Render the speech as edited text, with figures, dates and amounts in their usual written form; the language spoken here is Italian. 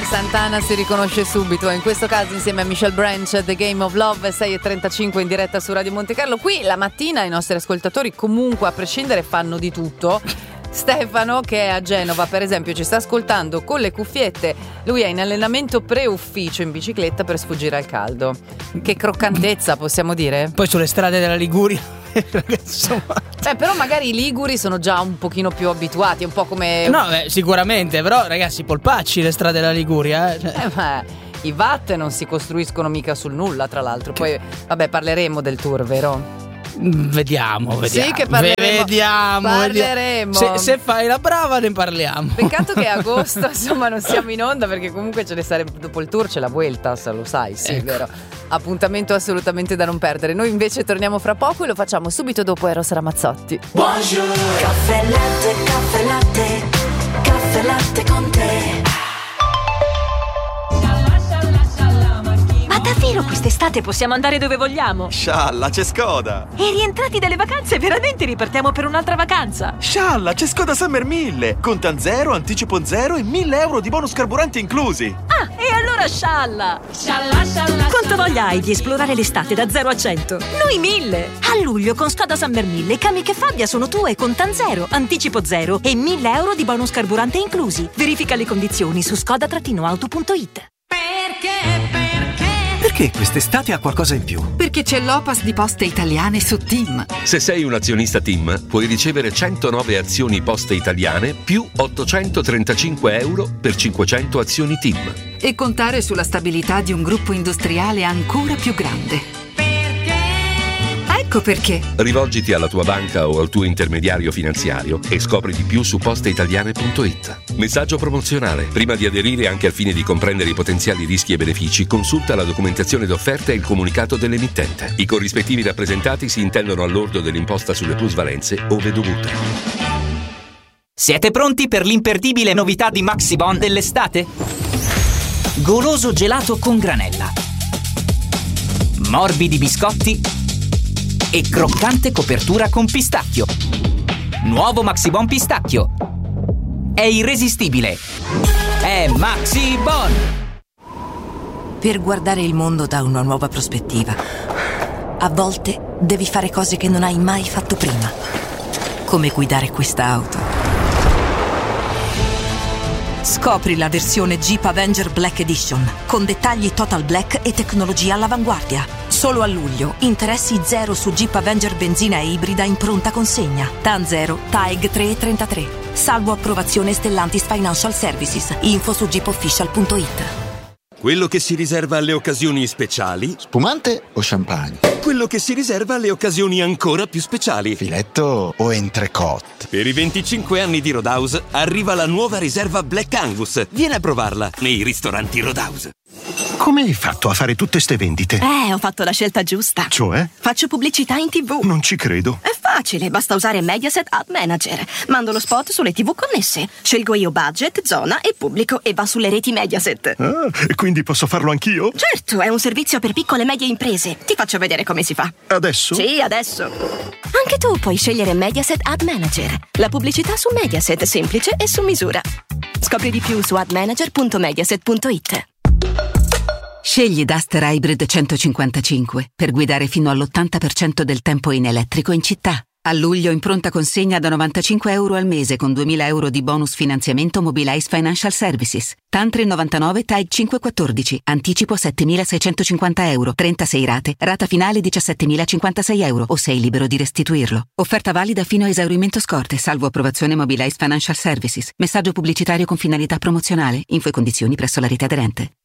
Santana si riconosce subito, in questo caso insieme a Michelle Branch, The Game of Love, 6:35 in diretta su Radio Monte Carlo. Qui la mattina i nostri ascoltatori comunque a prescindere fanno di tutto. Stefano, che è a Genova per esempio, ci sta ascoltando con le cuffiette. Lui è in allenamento pre-ufficio in bicicletta per sfuggire al caldo. Che croccantezza, possiamo dire? Poi sulle strade della Liguria però magari i liguri sono già un pochino più abituati, un po' come... No, sicuramente, però ragazzi, polpacci le strade della Liguria, ma i VAT non si costruiscono mica sul nulla, tra l'altro. Poi vabbè, parleremo del tour, vero? Vediamo. Sì, che parleremo. Se fai la brava ne parliamo. Peccato che a agosto insomma non siamo in onda, perché comunque ce ne sarebbe dopo il tour, c'è la Vuelta, se lo sai, sì, ecco. Vero. Appuntamento assolutamente da non perdere. Noi invece torniamo fra poco e lo facciamo subito dopo Eros Ramazzotti. Buongiorno. Caffè latte, caffè latte, caffè latte con te. Ma davvero quest'estate possiamo andare dove vogliamo? Scialla, c'è Skoda! E rientrati dalle vacanze veramente ripartiamo per un'altra vacanza? Scialla, c'è Skoda Summer 1000! Contan 0, anticipo 0 e 1.000 euro di bonus carburante inclusi! Ah, e allora scialla! Quanto voglia hai di esplorare l'estate da 0 a 100? Noi 1000! A luglio con Skoda Summer 1000 i cami che Fabbia sono tue, contan 0, anticipo 0 e 1.000 euro di bonus carburante inclusi. Verifica le condizioni su skoda-auto.it. Perché quest'estate ha qualcosa in più? Perché c'è l'Opas di Poste Italiane su TIM. Se sei un azionista TIM, puoi ricevere 109 azioni Poste Italiane più 835 euro per 500 azioni TIM. E contare sulla stabilità di un gruppo industriale ancora più grande. Ecco perché. Rivolgiti alla tua banca o al tuo intermediario finanziario e scopri di più su posteitaliane.it. Messaggio promozionale. Prima di aderire, anche al fine di comprendere i potenziali rischi e benefici, consulta la documentazione d'offerta e il comunicato dell'emittente. I corrispettivi rappresentati si intendono al lordo dell'imposta sulle plusvalenze ove dovute. Siete pronti per l'imperdibile novità di Maxibon dell'estate? Goloso gelato con granella, morbidi biscotti e croccante copertura con pistacchio. Nuovo Maxibon pistacchio. È irresistibile. È Maxibon. Per guardare il mondo da una nuova prospettiva, a volte devi fare cose che non hai mai fatto prima. Come guidare questa auto. Scopri la versione Jeep Avenger Black Edition con dettagli total black e tecnologia all'avanguardia. Solo a luglio, interessi zero su Jeep Avenger benzina e ibrida in pronta consegna. TAN 0, TAEG 3,33. Salvo approvazione Stellantis Financial Services. Info su jeepofficial.it. Quello che si riserva alle occasioni speciali. Spumante o champagne? Quello che si riserva alle occasioni ancora più speciali. Filetto o entrecôte? Per i 25 anni di Roadhouse arriva la nuova riserva Black Angus. Vieni a provarla nei ristoranti Roadhouse. Come hai fatto a fare tutte ste vendite? Ho fatto la scelta giusta. Cioè? Faccio pubblicità in TV. Non ci credo. È facile, basta usare Mediaset Ad Manager. Mando lo spot sulle TV connesse. Scelgo io budget, zona e pubblico e va sulle reti Mediaset. Ah, quindi posso farlo anch'io? Certo, è un servizio per piccole e medie imprese. Ti faccio vedere come si fa. Adesso? Sì, adesso. Anche tu puoi scegliere Mediaset Ad Manager. La pubblicità su Mediaset, semplice e su misura. Scopri di più su admanager.mediaset.it. Scegli Duster Hybrid 155 per guidare fino all'80% del tempo in elettrico in città. A luglio in pronta consegna da 95 euro al mese con 2.000 euro di bonus finanziamento Mobilize Financial Services. TAN 3,99, TAEG 5,14, anticipo 7.650 euro, 36 rate, rata finale 17.056 euro o sei libero di restituirlo. Offerta valida fino a esaurimento scorte, salvo approvazione Mobilize Financial Services. Messaggio pubblicitario con finalità promozionale. Info e condizioni presso la rete aderente.